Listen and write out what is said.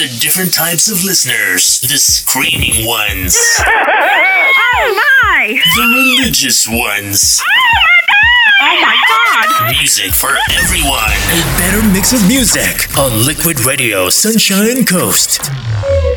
the different types of listeners. The screaming ones. Oh my! The religious ones. Oh my god! Music for everyone. A better mix of music on Liquid Radio Sunshine Coast.